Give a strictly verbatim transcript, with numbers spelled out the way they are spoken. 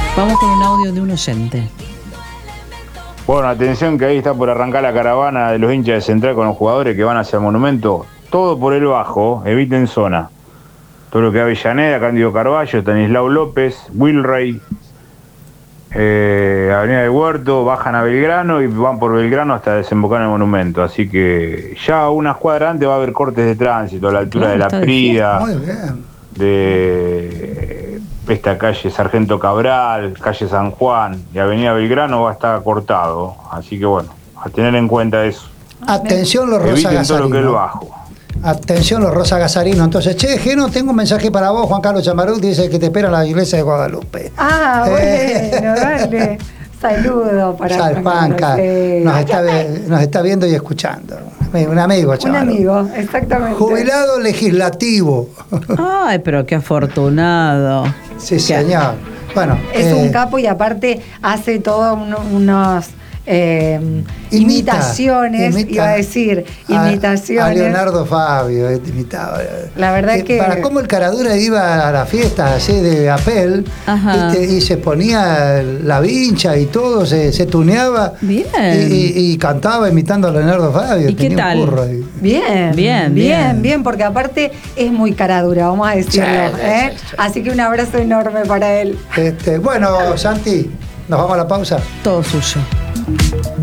Vamos con un audio de un oyente. Bueno, atención que ahí está por arrancar la caravana de los hinchas de Central con los jugadores que van hacia el monumento. Todo por el bajo, eviten zona. Todo lo que es Avellaneda, Cándido Carballo, Estanislao López, Wilray, eh, Avenida del Huerto, bajan a Belgrano y van por Belgrano hasta desembocar en el monumento. Así que ya a unas cuadras antes va a haber cortes de tránsito a la altura claro, de la Prida, muy bien. de esta calle Sargento Cabral, calle San Juan y Avenida Belgrano va a estar cortado. Así que bueno, a tener en cuenta eso. Atención los Rosa Eviten todo lo que es el Gasarino. bajo. Atención los Rosa Gasarino. Entonces, che, Geno, tengo un mensaje para vos, Juan Carlos Chamarú, dice que te espera en la iglesia de Guadalupe. Ah, Eh. bueno, dale. Saludo para Salpanca, sí. nos, está, nos está viendo y escuchando. Un amigo, chaval. Un amigo, exactamente. Jubilado legislativo. Ay, pero qué afortunado. Sí, señor. Bueno, es eh, un capo y aparte hace todos uno, unos eh, imita, imitaciones, imita iba a decir, a, imitaciones. A Leonardo Fabio, eh, imitaba. La verdad eh, que... Para cómo el Caradura iba a las fiestas así de Apel y, y se ponía la vincha y todo, se, se tuneaba. Bien. Y, y, y cantaba imitando a Leonardo Fabio. ¿Y qué tal? Bien, bien, bien, bien, bien, porque aparte es muy caradura, vamos a decirlo. Sí, ¿eh? sí, sí. Así que un abrazo enorme para él. Este, bueno, Santi, nos vamos a la pausa. Todo suyo.